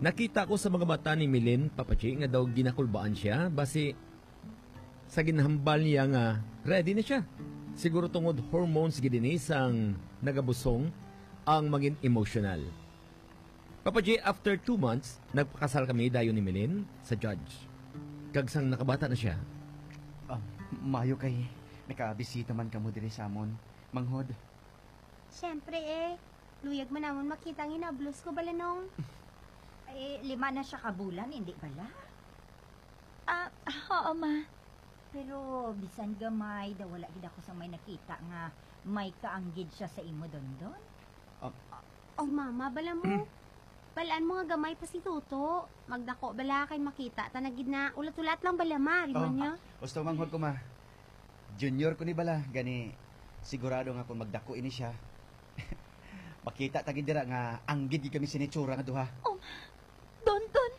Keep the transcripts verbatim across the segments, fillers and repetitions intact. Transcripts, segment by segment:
Nakita ko sa mga mata ni Milin, papachi, nga daw ginakulbaan siya, basi sa ginhambal niya nga ready na siya. Siguro tungod hormones gidinis ang nagabusong ang maging emotional. Papachi, after two months, nagpakasal kami dayon ni Milin sa judge. Kagsang nakabata na siya. Um, mayo kay, nakabisita man kamo diri sa amon, manghod. Siyempre eh, luyag man namon makita ang inablos ko balanong. Eh, lima na siya kabulan, hindi bala? Ah, oo, ma. Pero bisan gamay, daw wala gid ako sa may nakita nga may kaanggid siya sa imo dondon. Uh, Oh, mama, bala mo. Balaan mo nga gamay pa si Tuto. Magdako, bala kay makita. Tanagid na, ulat-ulat lang bala, ma. Rimon niya. Gusto manghod ko ma. Junior ko ni bala, gani sigurado nga kung magdako ini siya. Makita tagid dira nga anggid kami sinitsura nga duha. Oh, Don Don.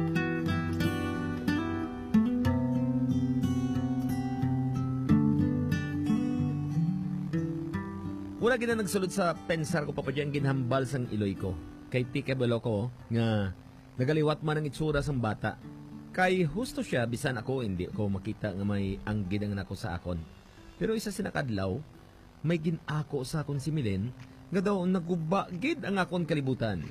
Una gina nagsulod sa pensar ko papadya ang ginhambal sang iloy ko. Kay tikabalo ko nga nagaliwat man ang itsura sang bata. Kay husto siya, bisan ako hindi ko makita nga may anggid ang nako sa akon. Pero isa sinakadlaw, may ginako sa akon si Milen nga daw nagubagid ang akon kalibutan.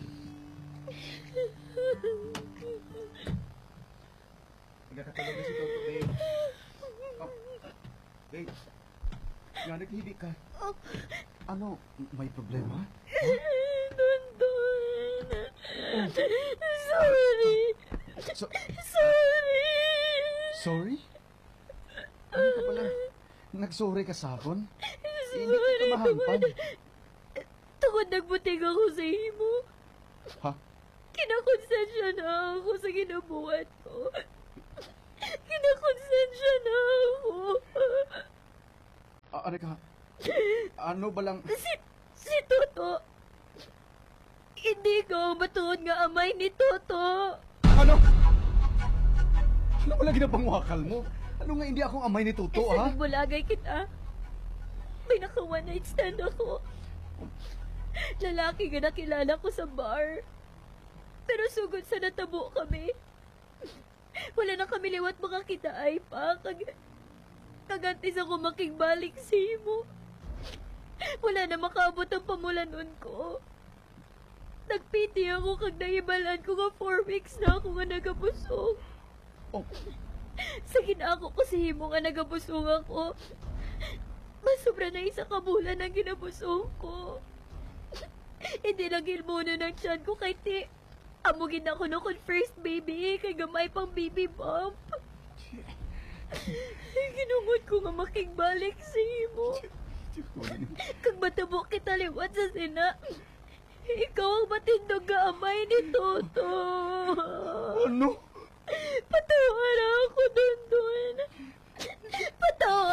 Nagkakatulog na si Toto, babe. Oh, babe, nga naghibi ka. Ano, may problema? Don Don. Oh. Sorry. So, Sorry. sorry? Ano ka pala? Nagsorry ka sa akon? Hindi ka tumahampan. Tungod nagbuting ako sa imo. Ha? Kinakonsensya na ako sa ginabuhat ko. Kinakonsensya na ako. Ah, ano ka? Ano ba lang? Si, si Toto. Hindi ko matuod nga amay ni Toto. Ano? Ano wala ginapangwakal mo? Ano nga hindi akong amay ni Tuto, Kasi ha? nagbulagay kita. May naka one night stand ako. Lalaki nga nakilala ko sa bar. Pero sugod sa natabo kami. Wala na kami liwat makakita ay pa. Kag kagantis ako makigbalik sa imo. Wala na makaabot ang pamulanon ko. Nagpiti ako kag nahibalan ko nga four weeks na ako nga nagabusog. Oh, Sa ginako ko si himo nga nagabusog ako. Masobra na isa ka bulan ang ginabusog ko. Hindi lang gilmuno ng tiyan ko kay ti. Amugin ako no kung first baby kay gamay pang baby bump. Ginungod ko nga makigbalik sa imo. Kag matabo kita liwat sa sina. Ikaw ang matindog nga amay ni Toto. ano? Patawaran